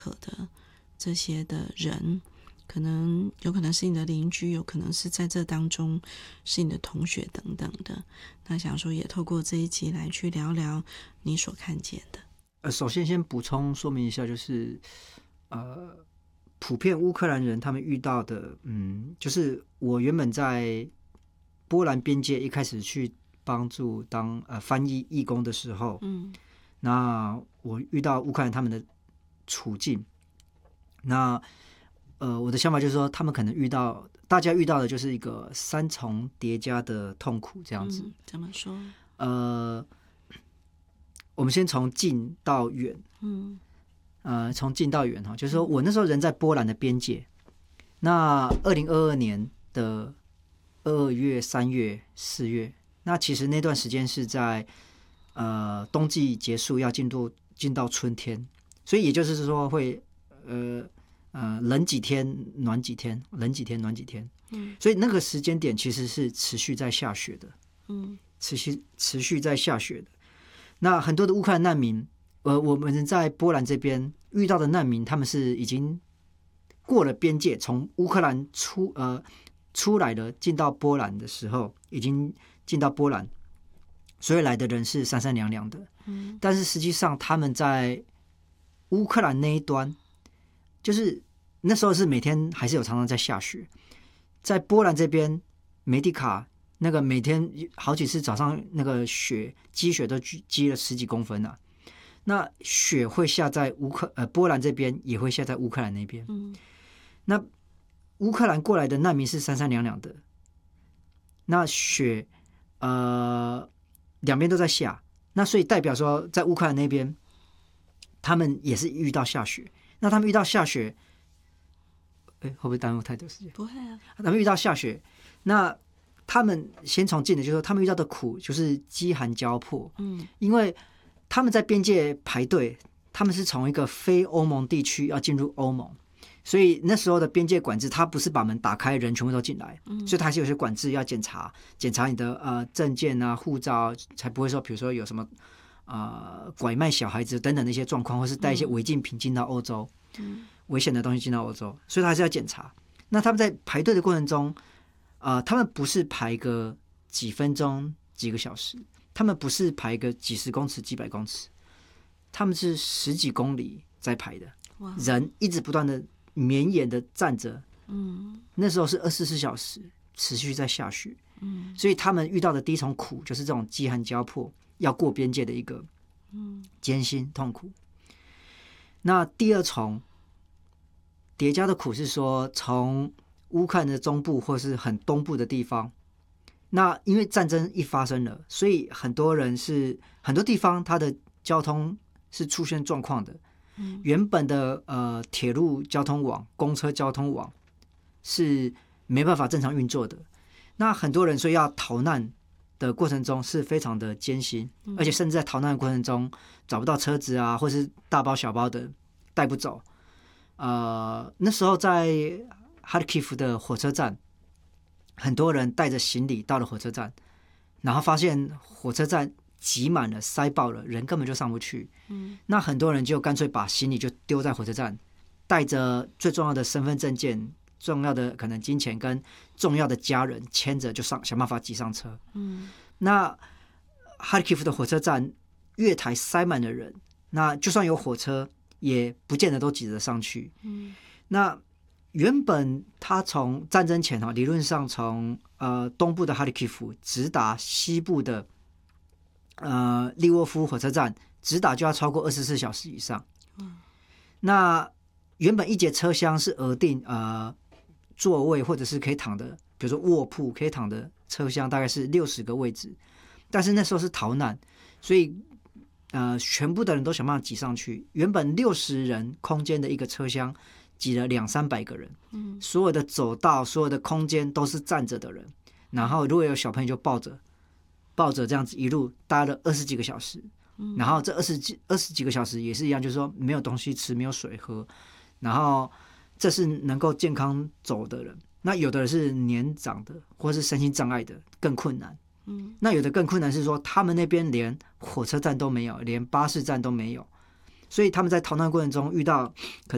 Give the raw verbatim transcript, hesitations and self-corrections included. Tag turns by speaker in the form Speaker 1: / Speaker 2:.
Speaker 1: 可的这些的人，可能有可能是你的邻居，有可能是在这当中是你的同学等等的。那想说也透过这一集来去聊聊你所看见的。
Speaker 2: 呃，首先先补充说明一下，就是呃，普遍乌克兰人他们遇到的，嗯，就是我原本在波兰边界一开始去帮助当呃翻译义工的时候，
Speaker 1: 嗯，
Speaker 2: 那我遇到乌克兰他们的处境，那呃，我的想法就是说，他们可能遇到大家遇到的就是一个三重叠加的痛苦这样子。
Speaker 1: 嗯，怎么说？
Speaker 2: 呃，我们先从近到远，
Speaker 1: 嗯
Speaker 2: 呃，从近到远哈，就是说我那时候人在波兰的边界，那二零二二年的二月、三月、四月，那其实那段时间是在呃冬季结束，要进入进到春天，所以也就是说会呃呃冷几天，暖几天，冷几天，暖几天，
Speaker 1: 嗯，
Speaker 2: 所以那个时间点其实是持续在下雪的，
Speaker 1: 嗯
Speaker 2: 持续持续在下雪的。那很多的乌克兰难民，呃，我们在波兰这边遇到的难民，他们是已经过了边界，从乌克兰出呃出来了，进到波兰的时候，已经进到波兰，所以来的人是三三两两的。
Speaker 1: 嗯，
Speaker 2: 但是实际上他们在乌克兰那一端，就是那时候是每天还是有常常在下雪，在波兰这边梅迪卡。那个每天好几次早上那个雪积雪都积了十几公分啊，那雪会下在乌克呃波兰这边，也会下在乌克兰那边。
Speaker 1: 嗯，
Speaker 2: 那乌克兰过来的难民是三三两两的，那雪呃两边都在下，那所以代表说在乌克兰那边，他们也是遇到下雪。那他们遇到下雪，哎，会不会耽误太多时间？
Speaker 1: 不会啊。
Speaker 2: 他们遇到下雪，那他们先从近的，就是说他们遇到的苦就是饥寒交迫，
Speaker 1: 嗯
Speaker 2: 因为他们在边界排队，他们是从一个非欧盟地区要进入欧盟，所以那时候的边界管制，它不是把门打开，人全部都进来，
Speaker 1: 嗯，
Speaker 2: 所以它还是有些管制要检查，检查你的呃证件啊、护照啊，才不会说，比如说有什么呃拐卖小孩子等等的一些状况，或是带一些违禁品进到欧洲，
Speaker 1: 嗯
Speaker 2: 危险的东西进到欧洲，所以他还是要检查。那他们在排队的过程中，呃，他们不是排个几分钟、几个小时，他们不是排个几十公尺、几百公尺，他们是十几公里在排的，
Speaker 1: 哇，
Speaker 2: 人一直不断的绵延的站着。
Speaker 1: 嗯
Speaker 2: 那时候是二十四小时持续在下雪，
Speaker 1: 嗯
Speaker 2: 所以他们遇到的第一重苦就是这种饥寒交迫，要过边界的一个
Speaker 1: 嗯
Speaker 2: 艰辛痛苦。那第二重叠加的苦是说，从乌克兰的中部或是很东部的地方，那因为战争一发生了，所以很多人是很多地方它的交通是出现状况的。
Speaker 1: 嗯
Speaker 2: 原本的呃铁路交通网、公车交通网是没办法正常运作的。那很多人所以要逃难的过程中是非常的艰辛，
Speaker 1: 嗯
Speaker 2: 而且甚至在逃难的过程中找不到车子啊，或是大包小包的带不走。呃，那时候在哈尔基夫的火车站，很多人带着行李到了火车站，然后发现火车站挤满了、塞爆了，人根本就上不去。
Speaker 1: 嗯
Speaker 2: 那很多人就干脆把行李就丢在火车站，带着最重要的身份证件、重要的可能金钱跟重要的家人牵着就上，想办法挤上车。
Speaker 1: 嗯
Speaker 2: 那哈尔基夫的火车站月台塞满了人，那就算有火车，也不见得都挤得上去。
Speaker 1: 嗯
Speaker 2: 那原本他从战争前哈，理论上从呃东部的哈里基夫直达西部的呃利沃夫火车站，直达就要超过二十四小时以上。
Speaker 1: 嗯
Speaker 2: 那原本一节车厢是额定呃座位或者是可以躺的，比如说卧铺可以躺的车厢大概是六十个位置，但是那时候是逃难，所以呃全部的人都想办法挤上去。原本六十人空间的一个车厢，挤了两三百个人，
Speaker 1: 嗯
Speaker 2: 所有的走道、所有的空间都是站着的人，然后如果有小朋友就抱着，抱着这样子一路待了二十几个小时，
Speaker 1: 嗯
Speaker 2: 然后这二十几二十几个小时也是一样，就是说没有东西吃，没有水喝，然后这是能够健康走的人。那有的人是年长的，或是身心障碍的，更困难。
Speaker 1: 嗯
Speaker 2: 那有的更困难是说，他们那边连火车站都没有，连巴士站都没有，所以他们在逃难过程中遇到可